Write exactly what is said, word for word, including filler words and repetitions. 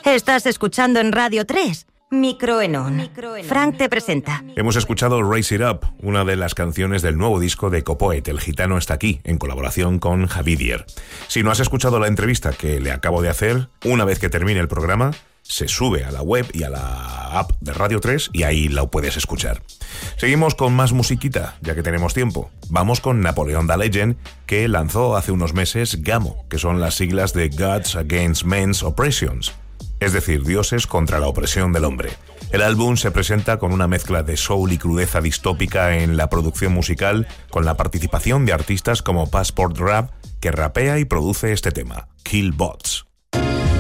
Estás escuchando en Radio tres. Microenon. Frank te presenta. Hemos escuchado Raise It Up, una de las canciones del nuevo disco de Copoet, El Gitano está aquí, en colaboración con Javi Dier. Si no has escuchado la entrevista que le acabo de hacer, una vez que termine el programa, se sube a la web y a la app de Radio tres y ahí la puedes escuchar. Seguimos con más musiquita, ya que tenemos tiempo. Vamos con Napoleon the Legend, que lanzó hace unos meses Gamo, que son las siglas de Gods Against Men's Oppressions, es decir, dioses contra la opresión del hombre. El álbum se presenta con una mezcla de soul y crudeza distópica en la producción musical, con la participación de artistas como Passport Rap, que rapea y produce este tema, Kill Bots.